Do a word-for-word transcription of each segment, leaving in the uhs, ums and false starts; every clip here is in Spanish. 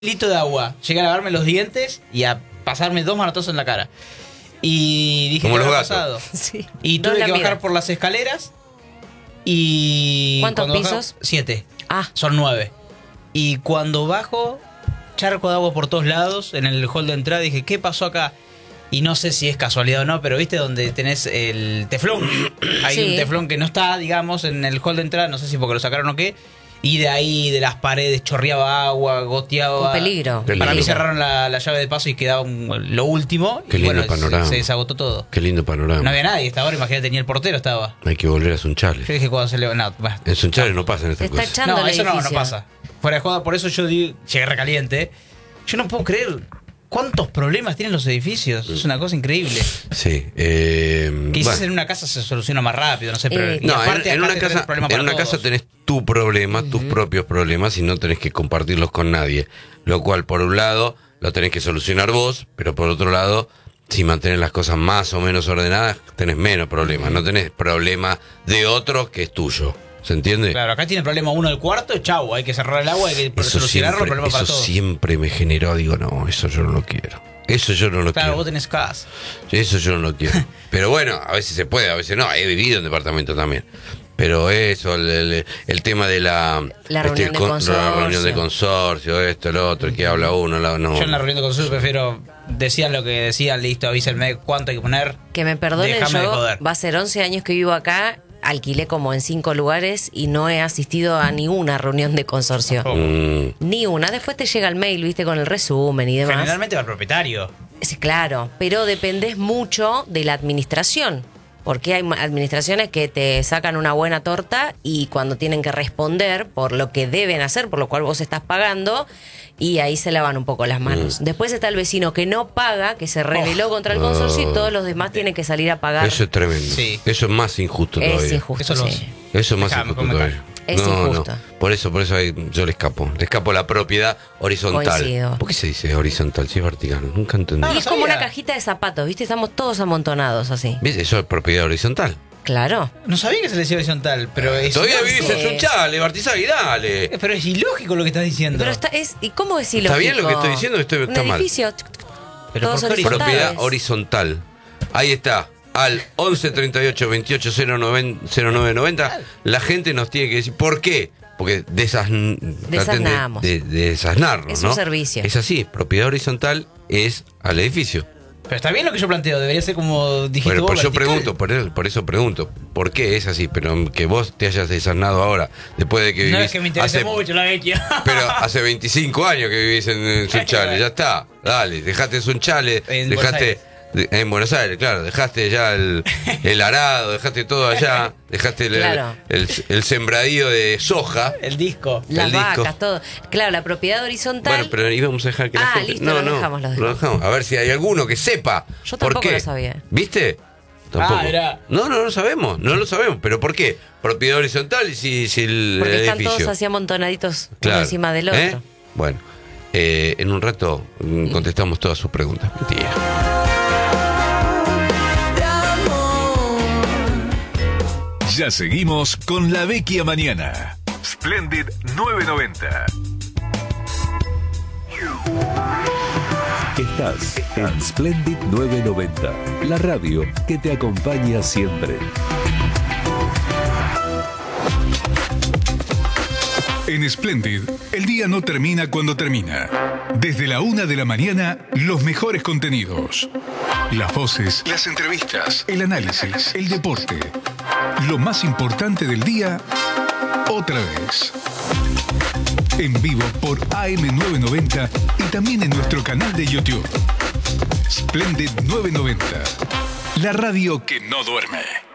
litro de agua. Llegué a lavarme los dientes y a pasarme dos manotazos en la cara. Y dije, como ¿qué los habrá gatos. pasado? Sí. Y No tuve la que bajar mira. por las escaleras. Y ¿Cuántos cuando bajo- pisos? Siete. Ah, Son nueve. Y cuando bajo, charco de agua por todos lados. En el hall de entrada dije, ¿qué pasó acá? Y no sé si es casualidad o no, pero viste donde tenés el teflón. Hay Sí. un teflón que no está, digamos, en el hall de entrada. No sé si porque lo sacaron o qué. Y de ahí, de las paredes, chorreaba agua, goteaba. un peligro. Qué Para mí lindo. cerraron la, la llave de paso y quedaba un- lo último. Qué y lindo bueno, panorama. se, se desagotó todo. Qué lindo panorama. No había nadie hasta ahora, imagínate, ni el portero estaba. Hay que volver a Sunchales. Yo dije cuando se le... No, bueno. En Sunchales no pasan estas Está cosas. echando No, el eso no, no edificio. pasa. Fuera de joda, por eso yo digo, llegué recaliente. Yo no puedo creer cuántos problemas tienen los edificios. Es una cosa increíble. Sí. Eh, Quizás bueno. en una casa se soluciona más rápido, no sé, pero... Eh, y No, aparte en, en acá una te traes casa, problema en para una todos. casa tenés tu problema, tus propios problemas y no tenés que compartirlos con nadie. Lo cual, por un lado, lo tenés que solucionar vos, pero por otro lado, si mantenés las cosas más o menos ordenadas, tenés menos problemas. No tenés problema de otro que es tuyo. ¿Se entiende? Claro, acá tiene problema uno del cuarto, chau, hay que cerrar el agua, hay que Eso solucionarlo, siempre, problema para eso todos. siempre me generó, digo, no, eso yo no lo quiero. Eso yo no lo Claro, quiero. vos tenés casa. Eso yo no lo quiero. Pero bueno, a veces se puede, a veces no. He vivido en departamento también. Pero eso, el, el, el tema de la, La reunión de con- consorcio. la reunión de consorcio, esto, el otro, que habla uno, la, no. Yo en la reunión de consulta prefiero... Decían lo que decían, listo, avísenme cuánto hay que poner. Que me perdonen, Déjame de yo joder. va a ser once años que vivo acá, alquilé como en cinco lugares y no he asistido a ninguna reunión de consorcio. Oh. Mm, Ni una. Después te llega el mail, viste, con el resumen y demás. Generalmente va al propietario. Sí, claro, pero dependés mucho de la administración. Porque hay administraciones que te sacan una buena torta y cuando tienen que responder por lo que deben hacer, por lo cual vos estás pagando, y ahí se lavan un poco las manos. Mm. Después está el vecino que no paga, que se rebeló contra el consorcio y todos los demás tienen que salir a pagar. eso es tremendo. Sí. Eso es más injusto es todavía. injusto, Eso los- sí. Eso es más Dejame, injusto come todavía. Es no, injusto. no. Por eso, por eso ahí yo le escapo. Le escapo a la propiedad horizontal. Coincido. ¿Por qué se dice horizontal si es vertical? Nunca entendí. Ah, Y no es como sabía. una cajita de zapatos, ¿viste? Estamos todos amontonados así. ¿Ves? Eso es propiedad horizontal. Claro. No sabía que se le decía horizontal, pero es... Todavía ilógico. vivís en Sunchales, Bartizagui, dale. Eh, Pero es ilógico lo que estás diciendo. Pero está, es, ¿y cómo decirlo? ¿Está bien lo que estoy diciendo o estoy- Un está mal? edificio, Pero todos ¿por qué horizontales. Propiedad horizontal. Ahí está. Al once treinta y ocho veintiocho cero nueve noventa la gente nos tiene que decir por qué. Porque desasn... traten de, Desasnamos. de, de desasnarnos, Es un ¿no? servicio. Es así, propiedad horizontal es al edificio. Pero está bien lo que yo planteo, debería ser como dijiste Bueno, vos, por, yo vertical. pregunto, por, eso- por eso pregunto, ¿por qué es así? Pero que vos te hayas desasnado ahora, después de que No vivís es que me interese hace- mucho la vecchia. Pero hace veinticinco años que vivís en, en Sunchales, ya está. Dale, dejaste Sunchales, En Buenos dejaste Aires. de- en Buenos Aires, claro, dejaste ya el, el arado, dejaste todo allá, dejaste el, Claro. el, el sembradío de soja. El disco. las el disco. vacas, todo. Claro, la propiedad horizontal. Bueno, pero íbamos a dejar que la Ah, gente. listo, no, lo no, dejamos, lo dejamos. dejamos. A ver si hay alguno que sepa. Yo por tampoco qué. lo sabía. ¿Viste? Tampoco. Ah, mirá. No, no lo sabemos, no lo sabemos. ¿Pero por qué? Propiedad horizontal y si, si el Porque están edificio. todos así amontonaditos uno Claro. encima del otro. ¿Eh? Bueno, eh, en un rato mm, contestamos todas sus preguntas. Mentira. Ya seguimos con La Vecchia Mañana. Splendid nueve noventa. Estás en Splendid nueve noventa, la radio que te acompaña siempre. En Splendid, el día no termina cuando termina. Desde la una de la mañana, los mejores contenidos. Las voces, las entrevistas, el análisis, el deporte. Lo más importante del día, otra vez. En vivo por A M nueve noventa y también en nuestro canal de YouTube. Splendid nueve noventa, la radio que no duerme.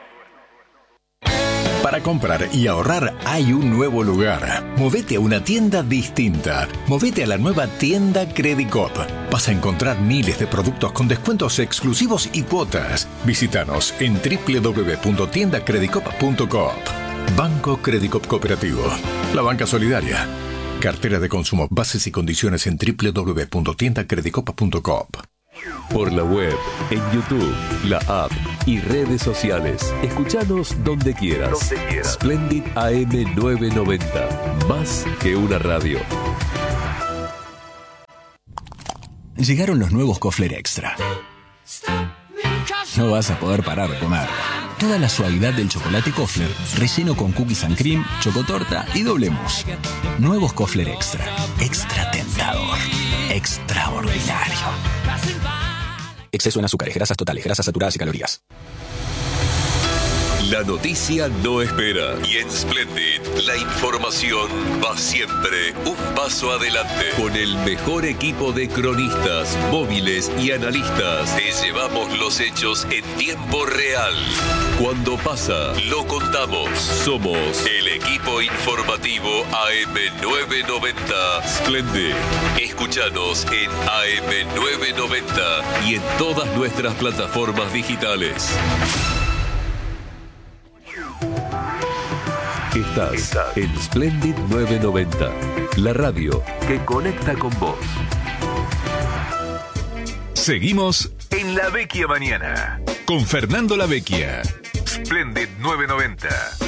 Para comprar y ahorrar hay un nuevo lugar. Movete a una tienda distinta. Movete a la nueva tienda Credicop. Vas a encontrar miles de productos con descuentos exclusivos y cuotas. Visítanos en doble u doble u doble u punto tienda credicop punto coop. Banco Credicop Cooperativo. La banca solidaria. Cartera de consumo. Bases y condiciones en doble u doble u doble u punto tienda credicop punto coop. Por la web, en YouTube, la app y redes sociales. Escuchanos donde quieras. Donde quieras. Splendid A M nueve noventa. Más que una radio. llegaron los nuevos Kofler Extra. No vas a poder parar de comer. Toda la suavidad del chocolate Kofler, relleno con cookies and cream, chocotorta y doble mousse. Nuevos Kofler Extra. Extra tentador. Extraordinario. Exceso en azúcares, grasas totales, grasas saturadas y calorías. La noticia no espera y en Splendid la información va siempre un paso adelante. Con el mejor equipo de cronistas, móviles y analistas te llevamos los hechos en tiempo real. Cuando pasa, lo contamos. Somos el equipo informativo A M novecientos noventa Splendid. Escúchanos en A M novecientos noventa y en todas nuestras plataformas digitales. Estás, Estás en Splendid novecientos noventa, la radio que conecta con vos. Seguimos en La Vecchia Mañana con Fernando La Vecchia. Splendid novecientos noventa.